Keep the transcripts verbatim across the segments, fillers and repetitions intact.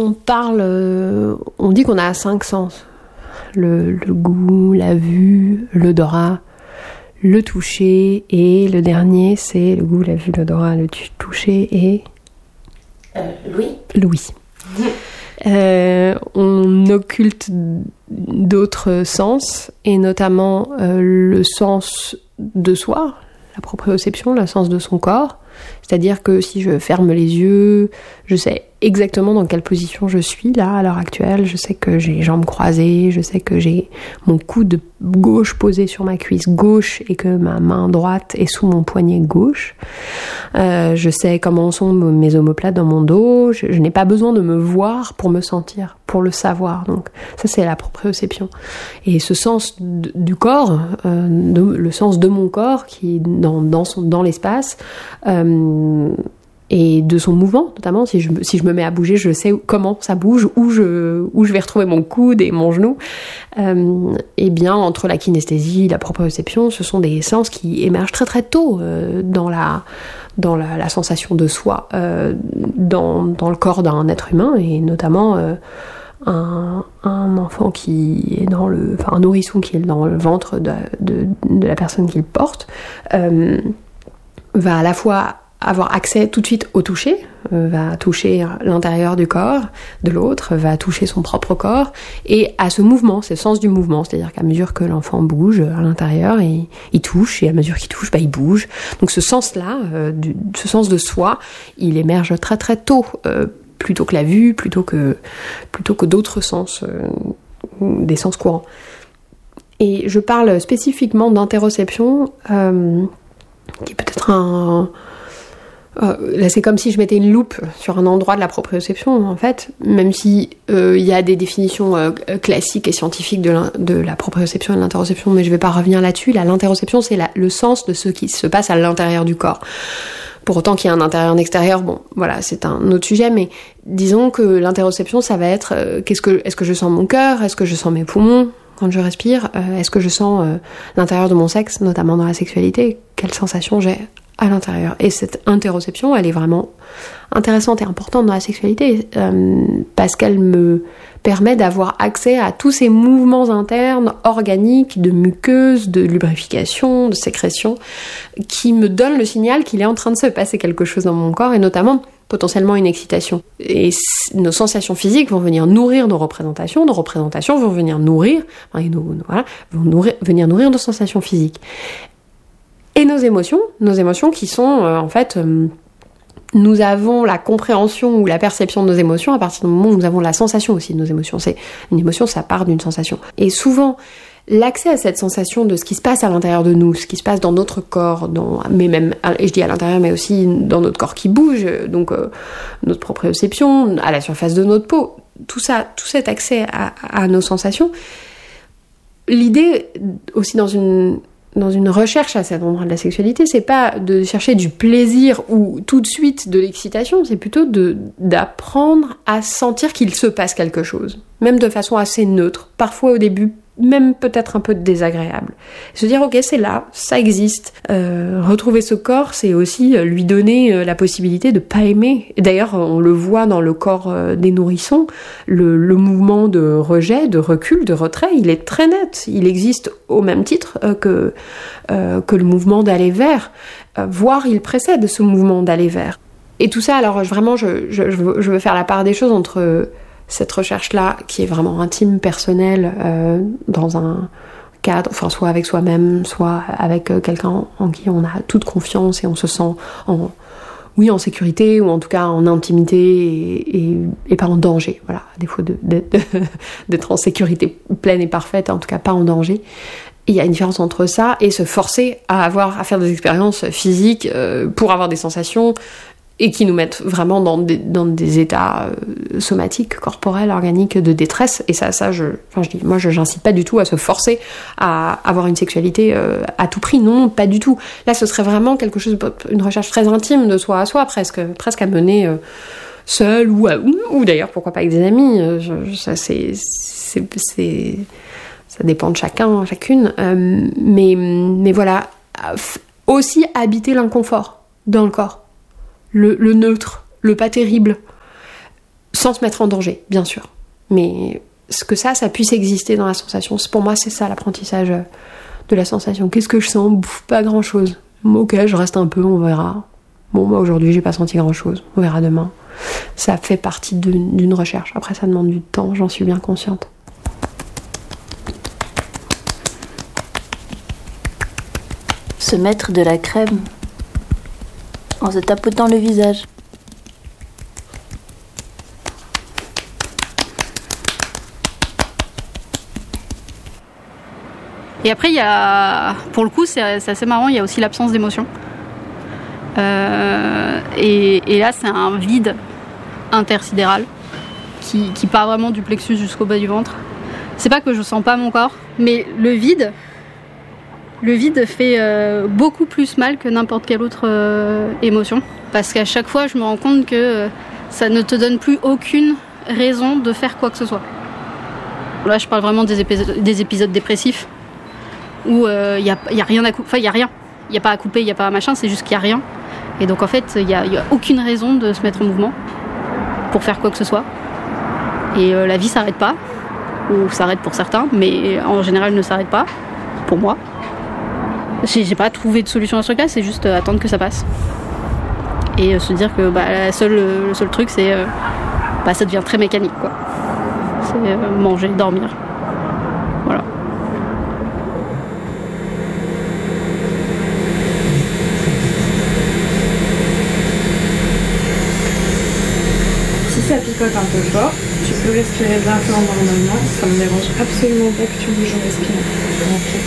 on parle, euh, on dit qu'on a cinq sens. Le, le goût, la vue, l'odorat, le toucher, et le dernier, c'est le goût, la vue, l'odorat, le toucher et... Euh, Louis. Louis. Mmh. Euh, on occulte d'autres sens, et notamment euh, le sens de soi, la proprioception, le sens de son corps. C'est-à-dire que si je ferme les yeux, je sais exactement dans quelle position je suis là à l'heure actuelle. Je sais que j'ai les jambes croisées, je sais que j'ai mon coude gauche posé sur ma cuisse gauche et que ma main droite est sous mon poignet gauche. Euh, je sais comment sont mes omoplates dans mon dos. Je, je n'ai pas besoin de me voir pour me sentir, pour le savoir. Donc ça, c'est la proprioception. Et ce sens d- du corps, euh, de, le sens de mon corps qui est dans, dans, son, dans l'espace, euh, et de son mouvement, notamment si je, si je me mets à bouger, je sais comment ça bouge, où je, où je vais retrouver mon coude et mon genou. Euh, et bien, entre la kinesthésie, la proprioception, ce sont des sens qui émergent très très tôt euh, dans, la, dans la, la sensation de soi, euh, dans, dans le corps d'un être humain, et notamment euh, un, un enfant qui est dans le... Enfin, un nourrisson qui est dans le ventre de, de, de la personne qu'il porte, euh, va à la fois avoir accès tout de suite au toucher, euh, va toucher l'intérieur du corps de l'autre, va toucher son propre corps, et à ce mouvement, c'est le sens du mouvement, c'est-à-dire qu'à mesure que l'enfant bouge à l'intérieur, il, il touche, et à mesure qu'il touche, bah, il bouge. Donc ce sens-là, euh, du, ce sens de soi, il émerge très très tôt, euh, plutôt que la vue, plutôt que, plutôt que d'autres sens, euh, des sens courants. Et je parle spécifiquement d'interoception, euh, qui est peut-être un... Euh, là, c'est comme si je mettais une loupe sur un endroit de la proprioception, en fait, même si euh, il y a des définitions euh, classiques et scientifiques de, de la proprioception et de l'interoception, mais je vais pas revenir là-dessus. Là, l'interoception, c'est la, le sens de ce qui se passe à l'intérieur du corps. Pour autant qu'il y ait un intérieur, un extérieur, bon, voilà, c'est un autre sujet, mais disons que l'interoception, ça va être euh, qu'est-ce que, est-ce que je sens mon cœur, est-ce que je sens mes poumons quand je respire, euh, est-ce que je sens euh, l'intérieur de mon sexe, notamment dans la sexualité, quelles sensations j'ai à l'intérieur. Et cette interoception, elle est vraiment intéressante et importante dans la sexualité, euh, parce qu'elle me permet d'avoir accès à tous ces mouvements internes, organiques, de muqueuse, de lubrification, de sécrétion, qui me donnent le signal qu'il est en train de se passer quelque chose dans mon corps, et notamment potentiellement une excitation. Et nos sensations physiques vont venir nourrir nos représentations, nos représentations vont venir nourrir, enfin, nos, voilà, vont nourrir, venir nourrir nos sensations physiques. Et nos émotions, nos émotions qui sont, euh, en fait, euh, nous avons la compréhension ou la perception de nos émotions à partir du moment où nous avons la sensation aussi de nos émotions. C'est, une émotion, ça part d'une sensation. Et souvent, l'accès à cette sensation de ce qui se passe à l'intérieur de nous, ce qui se passe dans notre corps, dans, mais même, et je dis à l'intérieur, mais aussi dans notre corps qui bouge, donc euh, notre proprioception, à la surface de notre peau, tout ça, tout cet accès à, à nos sensations. L'idée aussi dans une... dans une recherche à cet endroit de la sexualité, c'est pas de chercher du plaisir ou tout de suite de l'excitation, c'est plutôt de, d'apprendre à sentir qu'il se passe quelque chose, même de façon assez neutre, parfois au début même peut-être un peu désagréable. Se dire ok, c'est là, ça existe. Euh, retrouver ce corps, c'est aussi lui donner la possibilité de pas aimer. Et d'ailleurs, on le voit dans le corps des nourrissons, le, le mouvement de rejet, de recul, de retrait, il est très net. Il existe au même titre euh, que, euh, que le mouvement d'aller vers, euh, voire il précède ce mouvement d'aller vers. Et tout ça, alors vraiment, je, je, je, veux, je veux faire la part des choses entre cette recherche-là, qui est vraiment intime, personnelle, euh, dans un cadre, enfin soit avec soi-même, soit avec euh, quelqu'un en, en qui on a toute confiance et on se sent en, oui, en sécurité, ou en tout cas en intimité, et, et, et pas en danger, voilà, à défaut de, de, de, d'être en sécurité pleine et parfaite, en tout cas pas en danger. Il y a une différence entre ça et se forcer à avoir, à faire des expériences physiques euh, pour avoir des sensations, et qui nous mettent vraiment dans des, dans des états euh, somatiques, corporels, organiques, de détresse. Et ça, ça je, enfin, je dis, moi, je n'incite pas du tout à se forcer à avoir une sexualité euh, à tout prix. Non, pas du tout. Là, ce serait vraiment quelque chose, une recherche très intime de soi à soi, presque, presque à mener euh, seul, ou, à, ou, ou d'ailleurs, pourquoi pas avec des amis. Euh, je, ça, c'est, c'est, c'est, ça dépend de chacun, chacune. Euh, mais, mais voilà, aussi habiter l'inconfort dans le corps. Le, le neutre, le pas terrible, sans se mettre en danger, bien sûr. Mais ce que ça, ça puisse exister dans la sensation, pour moi, c'est ça l'apprentissage de la sensation. Qu'est-ce que je sens? Bouf, pas grand-chose. Ok, je reste un peu, on verra. Bon, moi, aujourd'hui, j'ai pas senti grand-chose. On verra demain. Ça fait partie d'une, d'une recherche. Après, ça demande du temps, j'en suis bien consciente. Se mettre de la crème en se tapotant le visage. Et après, il y a, pour le coup, c'est, c'est assez marrant, il y a aussi l'absence d'émotion. Euh, et, et là, c'est un vide intersidéral qui, qui part vraiment du plexus jusqu'au bas du ventre. C'est pas que je sens pas mon corps, mais le vide, le vide fait euh, beaucoup plus mal que n'importe quelle autre euh, émotion. Parce qu'à chaque fois, je me rends compte que euh, ça ne te donne plus aucune raison de faire quoi que ce soit. Là, je parle vraiment des épisodes, des épisodes dépressifs où il euh, n'y a, y a rien à couper, enfin, il n'y a rien. Il n'y a pas à couper, il n'y a pas à machin, c'est juste qu'il n'y a rien. Et donc, en fait, il n'y a, y a aucune raison de se mettre en mouvement pour faire quoi que ce soit. Et euh, la vie s'arrête pas, ou s'arrête pour certains, mais en général ne s'arrête pas, pour moi. J'ai, j'ai pas trouvé de solution à ce truc-là, c'est juste euh, attendre que ça passe. Et euh, se dire que bah, la seule, le seul truc, c'est euh, bah, ça devient très mécanique, quoi. C'est euh, manger, dormir. Voilà. Si ça picote un peu fort, tu peux respirer d'un peu normalement. Ça me dérange absolument pas que tu bouges en respirant. Okay.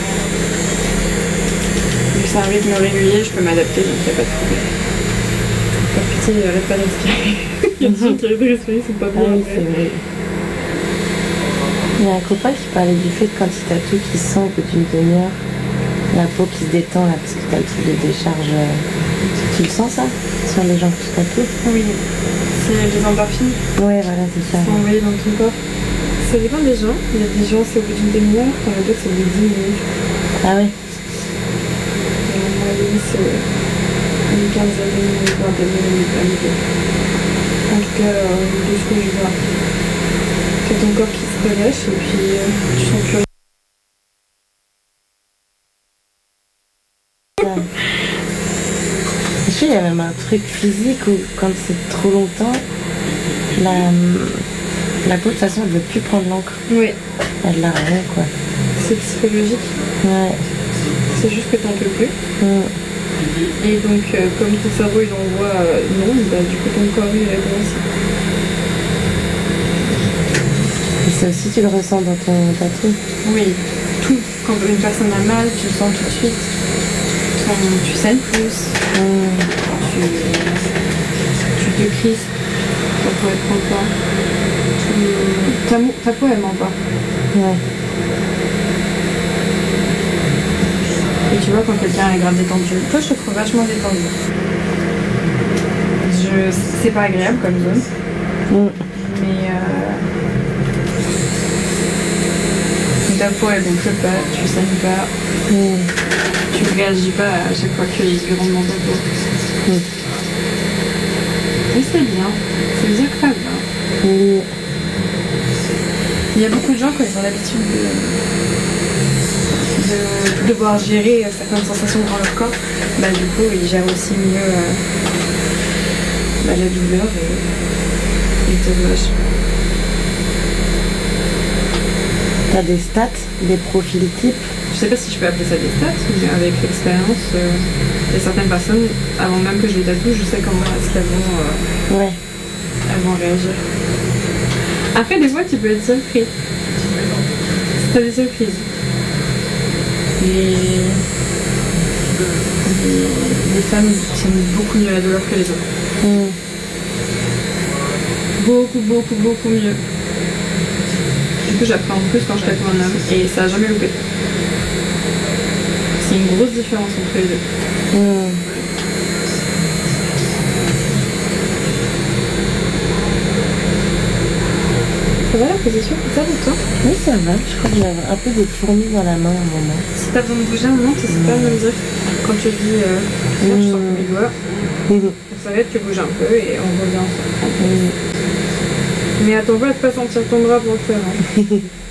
Vu que c'est un rythme régulier, je peux m'adapter, donc il n'y a pas de problème. Par pitié, arrête pas de respirer. Il y a des gens qui arrêtent de respirer, c'est pas bien. Ah oui, c'est vrai. Il y a un copain qui parlait du fait que quand il tatoue, qu'il sent au bout d'une demi-heure la peau qui se détend là, parce que t'as le truc de décharge. Tu le sens ça sur les gens que tu tatoues? Oui. C'est les endorphines. Ouais, voilà, c'est ça. Sont envoyées dans ton corps. Ça dépend des gens. Il y a des gens, c'est au bout d'une demi-heure, quand il y a d'autres, c'est au bout de dix minutes. Ah oui. Et en moyenne, c'est une quinzaine de minutes, vingtaine de minutes à l'idée. En tout cas, euh, de ce que je vois. C'est ton corps qui se relâche et puis euh, tu sens plus rien. Je sais, il y a même un truc physique où quand c'est trop longtemps, la, la peau de toute façon elle ne veut plus prendre l'encre. Oui. Elle l'a rien quoi. C'est psychologique. Ouais. C'est juste que t'en peux plus. Mm. Et donc euh, comme ton cerveau il envoie euh, non, bah, du coup ton corps il répond aussi. Et ça aussi tu le ressens dans ton tatou? Oui, tout. Quand une personne a mal, tu le sens tout de suite. Ton, tu saignes plus. Mm. Tu, tu te crispes. Ta peau elle prend pas. Tu, ta, ta peau elle ment pas. Ouais. Et tu vois quand quelqu'un est grave détendu, toi je te trouve vachement détendu. Je, c'est pas agréable comme zone. Mm. Mais euh, ta peau elle gonfle pas, tu saignes pas. Mm. Tu réagis pas à chaque fois que les yeux rentrent dans ta peau. Mm. Et c'est bien, ça veut dire que ça va. Oui. Il y a beaucoup de gens quand ils ont l'habitude de, de devoir gérer certaines sensations dans leur corps, bah du coup ils gèrent aussi mieux euh, bah, la douleur et, et le tatouage. T'as des stats, des profils types? Je sais pas si je peux appeler ça des stats, mais avec l'expérience, euh, il y a certaines personnes, avant même que je les tatoue, je sais comment est-ce qu'elles vont, euh, ouais. elles vont réagir. Après, des fois, tu peux être surpris. T'as des surprises. Les... Les... les femmes tiennent beaucoup mieux la douleur que les hommes. Mm. Beaucoup, beaucoup, beaucoup mieux. Du coup, j'apprends plus quand je tatoue un homme et ça a jamais loupé. C'est une grosse différence entre les deux. Mm. Ça va la position, c'est ça pour toi? Oui, ça va. Je crois que j'ai un peu des fourmis dans la main à un moment. Si t'as besoin de bouger un moment, t'hésites pas à me le dire. Quand tu dis euh, ça, je sens mes doigts. Mm. Ça va être que tu bouges un peu et on revient ensemble. Mm. Mais attends pas de pas sentir ton bras pour le faire. Hein.